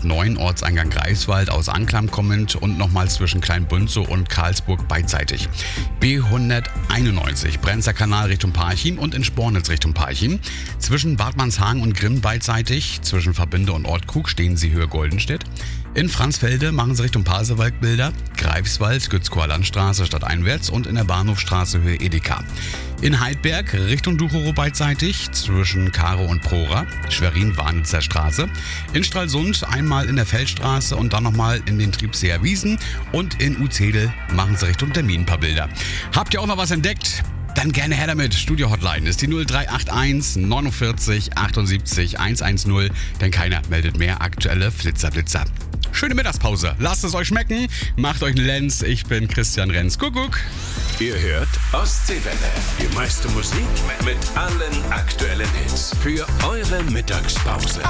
B109 Ortseingang Greifswald aus Anklam kommend und nochmal zwischen Kleinbünzow und Karlsburg beidseitig. B191 Brenzer Kanal Richtung Parchim und in Spornitz Richtung Parchim. Zwischen Bad Manshagen und Grimm beidseitig. Zwischen Verbinde und Ortkrug stehen Sie Höhe Goldenstedt. In Franzfelde machen Sie Richtung Pasewalk-Bilder, Greifswald, Gützkower Landstraße stadteinwärts und in der Bahnhofstraße Höhe Edeka. In Heidberg Richtung Duchero beidseitig, zwischen Karo und Prora, Schwerin-Warnitzer Straße. In Stralsund einmal in der Feldstraße und dann nochmal in den Triebseer Wiesen. Und in Uzedel machen Sie Richtung Termin ein paar Bilder. Habt ihr auch noch was entdeckt? Dann gerne her damit. Studio-Hotline ist die 0381 49 78 110, denn keiner meldet mehr aktuelle Flitzer. Schöne Mittagspause. Lasst es euch schmecken. Macht euch einen Lenz. Ich bin Christian Renz. Kuckuck. Ihr hört Ostseewelle. Die meiste Musik mit allen aktuellen Hits. Für eure Mittagspause.